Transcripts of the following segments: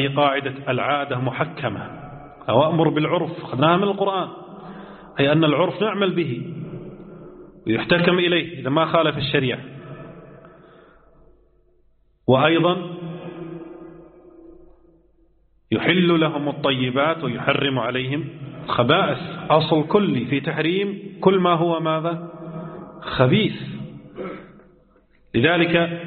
قاعدة العادة محكمة أو أمر بالعرف أخذناها من القرآن، أي أن العرف نعمل به ويحتكم إليه إذا ما خالف الشريعة. وأيضا يحل لهم الطيبات ويحرم عليهم الخبائث، أصل كلي في تحريم كل ما هو ماذا؟ خبيث. لذلك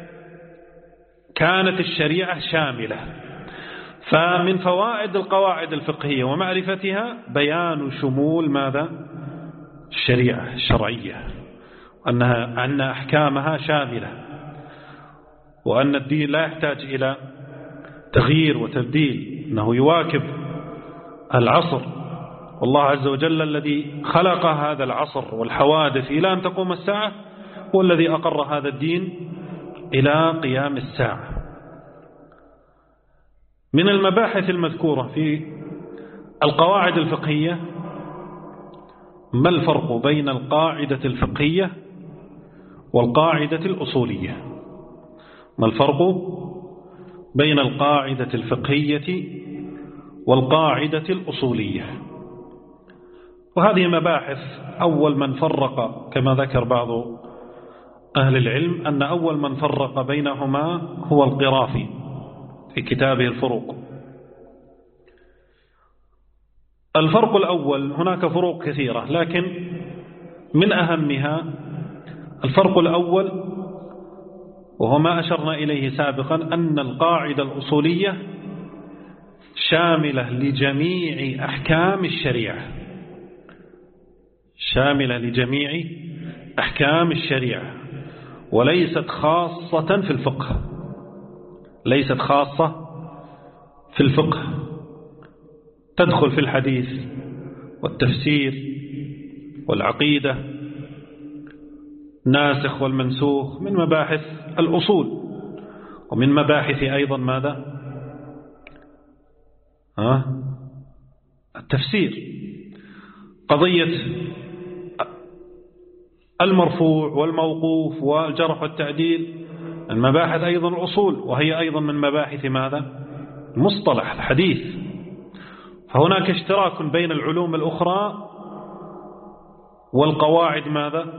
كانت الشريعة شاملة. فمن فوائد القواعد الفقهية ومعرفتها بيان شمول ماذا؟ الشريعة الشرعية، أن أحكامها شاملة، وأن الدين لا يحتاج إلى تغيير وتبديل، أنه يواكب العصر. والله عز وجل الذي خلق هذا العصر والحوادث إلى أن تقوم الساعة هو الذي أقر هذا الدين إلى قيام الساعة. من المباحث المذكورة في القواعد الفقهية ما الفرق بين القاعدة الفقهية والقاعدة الأصولية؟ ما الفرق بين القاعدة الفقهية والقاعدة الأصولية؟ وهذه مباحث أول من فرق كما ذكر بعض أهل العلم أن أول من فرق بينهما هو القرافي في كتابه الفروق. الفرق الأول، هناك فروق كثيرة لكن من أهمها الفرق الأول وهو ما أشرنا إليه سابقا، أن القاعدة الأصولية شاملة لجميع أحكام الشريعة، شاملة لجميع أحكام الشريعة، وليست خاصة في الفقه، ليست خاصة في الفقه، تدخل في الحديث والتفسير والعقيدة، ناسخ والمنسوخ، من مباحث الأصول، ومن مباحث أيضا ماذا؟ التفسير. قضية المرفوع والموقوف والجرح والتعديل المباحث أيضا الأصول، وهي أيضا من مباحث ماذا؟ المصطلح الحديث. فهناك اشتراك بين العلوم الأخرى والقواعد ماذا؟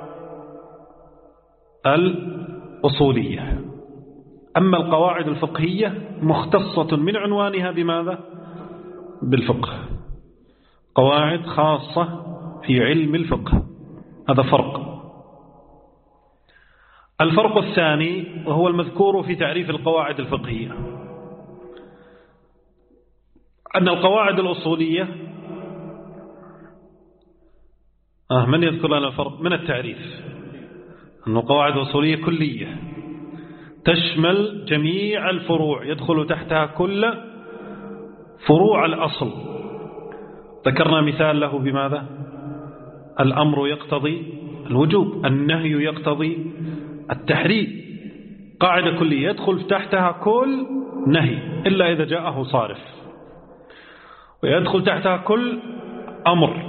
الأصولية. أما القواعد الفقهية مختصة من عنوانها بماذا؟ بالفقه، قواعد خاصة في علم الفقه. هذا فرق. الفرق الثاني وهو المذكور في تعريف القواعد الفقهية، أن القواعد الأصولية من يذكر لنا الفرق من التعريف؟ أن القواعد الأصولية كلية تشمل جميع الفروع، يدخل تحتها كل فروع الأصل. ذكرنا مثال له بماذا؟ الأمر يقتضي الوجوب، النهي يقتضي التحريم، قاعدة كلية يدخل تحتها كل نهي إلا إذا جاءه صارف، ويدخل تحتها كل أمر.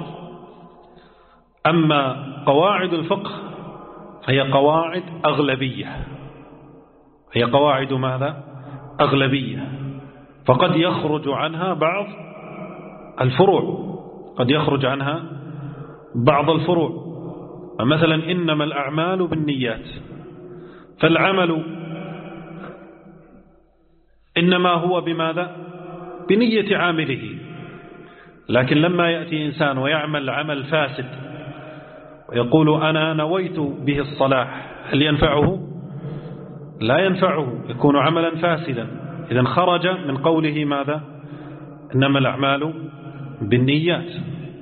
أما قواعد الفقه هي قواعد أغلبية، هي قواعد ماذا؟ أغلبية، فقد يخرج عنها بعض الفروع، قد يخرج عنها بعض الفروع. مثلا إنما الأعمال بالنيات، فالعمل إنما هو بماذا؟ بنية عامله. لكن لما يأتي إنسان ويعمل عمل فاسد ويقول أنا نويت به الصلاح، هل ينفعه؟ لا ينفعه، يكون عملا فاسدا. إذن خرج من قوله ماذا؟ إنما الأعمال بالنيات.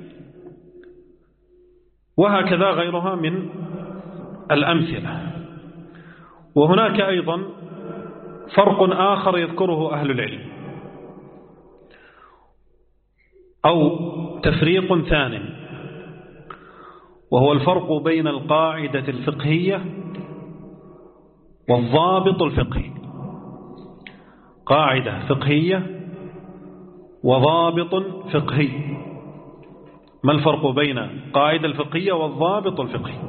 وهكذا غيرها من الأمثلة. وهناك أيضا فرق آخر يذكره أهل العلم، أو تفريق ثان، وهو الفرق بين القاعدة الفقهية والضابط الفقهي. قاعدة فقهية وضابط فقهي. ما الفرق بين القاعدة الفقهية والضابط الفقهي؟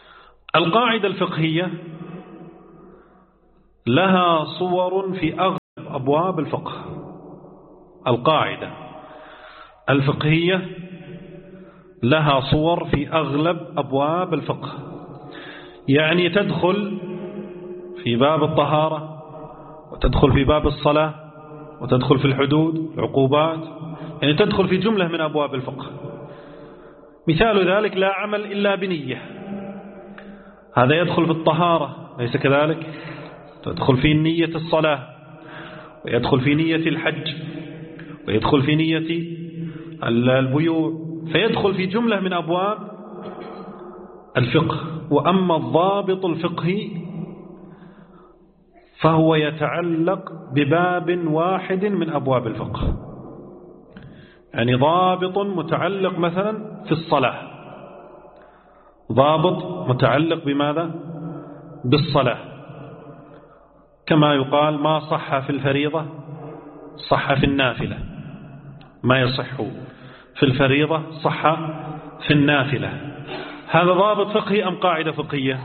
القاعدة الفقهية لها صور في أغلب أبواب الفقه. القاعدة الفقهية لها صور في أغلب أبواب الفقه، يعني تدخل في باب الطهارة، وتدخل في باب الصلاة، وتدخل في الحدود العقوبات، يعني تدخل في جملة من أبواب الفقه. مثال ذلك لا عمل إلا بنية، هذا يدخل في الطهارة ليس كذلك؟ تدخل في نية الصلاة، ويدخل في نية الحج، ويدخل في نية البيوع، فيدخل في جملة من أبواب الفقه. وأما الضابط الفقهي فهو يتعلق بباب واحد من أبواب الفقه، يعني ضابط متعلق مثلا في الصلاة، ضابط متعلق بماذا؟ بالصلاة، كما يقال ما صح في الفريضة صح في النافلة، ما يصح في الفريضة صح في النافلة. هذا ضابط فقهي أم قاعدة فقهية؟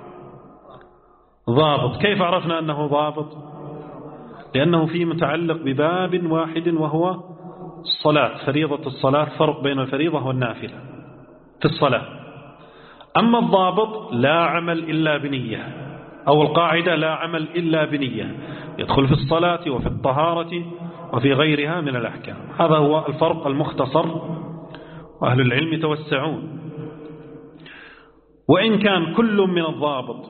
ضابط. كيف عرفنا أنه ضابط؟ لأنه فيه متعلق بباب واحد وهو الصلاة، فريضة الصلاة، فرق بين الفريضة والنافلة في الصلاة. أما الضابط لا عمل إلا بنية، أو القاعدة لا عمل إلا بنية، يدخل في الصلاة وفي الطهارة وفي غيرها من الأحكام. هذا هو الفرق المختصر، وأهل العلم يتوسعون. وإن كان كل من الضابط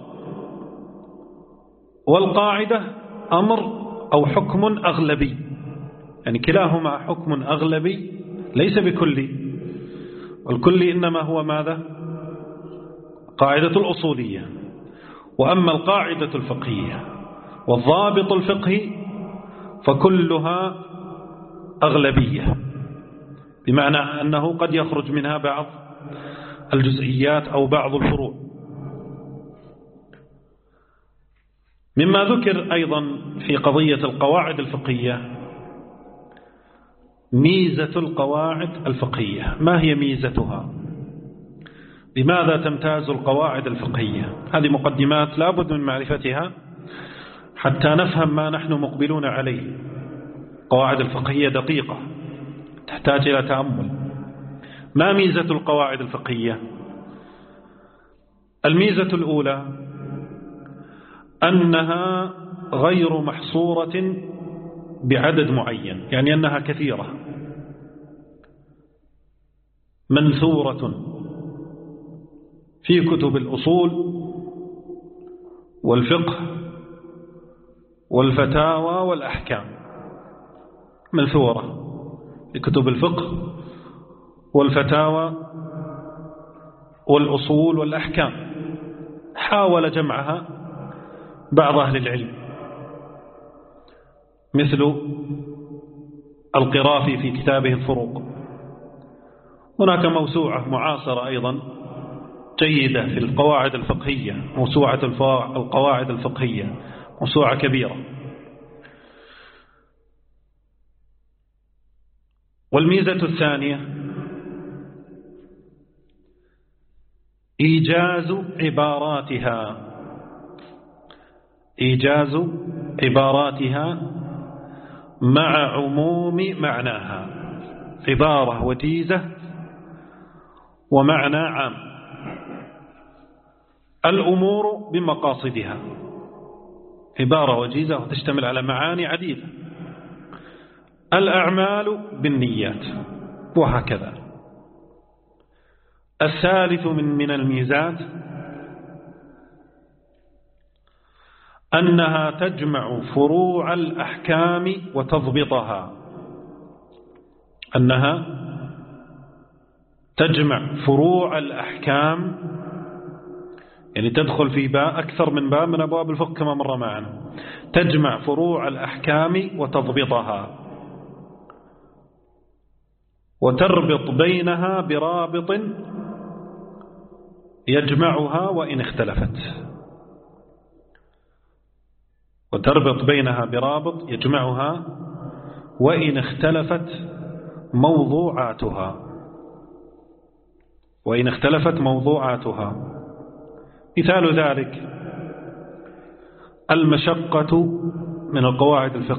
والقاعدة أمر أو حكم أغلبي، يعني كلاهما حكم أغلبي ليس بكلي، والكلي إنما هو ماذا؟ قاعدة الأصولية. وأما القاعدة الفقهية والضابط الفقهي فكلها أغلبية، بمعنى أنه قد يخرج منها بعض الجزئيات أو بعض الفروع. مما ذكر أيضا في قضية القواعد الفقهية ميزة القواعد الفقهية. ما هي ميزتها؟ لماذا تمتاز القواعد الفقهية؟ هذه مقدمات لا بد من معرفتها حتى نفهم ما نحن مقبلون عليه. القواعد الفقهية دقيقة تحتاج إلى تأمل. ما ميزة القواعد الفقهية؟ الميزة الأولى أنها غير محصورة بعدد معين، يعني أنها كثيرة منثورة في كتب الأصول والفقه والفتاوى والأحكام، منثورة في كتب الفقه والفتاوى والأصول والأحكام. حاول جمعها بعض أهل العلم مثل القرافي في كتابه الفروق. هناك موسوعة معاصرة أيضا جيدة في القواعد الفقهية، موسوعة القواعد الفقهية، موسوعة كبيرة. والميزة الثانية إيجاز عباراتها مع عموم معناها، عبارة وجيزة ومعنى عام. الأمور بمقاصدها، عبارة وجيزة وتشتمل على معاني عديدة. الأعمال بالنيات، وهكذا. الثالث من الميزات أنها تجمع فروع الأحكام وتضبطها، أنها تجمع فروع الأحكام، يعني تدخل في أكثر من باب من أبواب الفقه كما مر معنا. تجمع فروع الأحكام وتضبطها، وتربط بينها برابط يجمعها وإن اختلفت، وتربط بينها برابط يجمعها وإن اختلفت موضوعاتها. مثال ذلك المشقة من القواعد الفقهية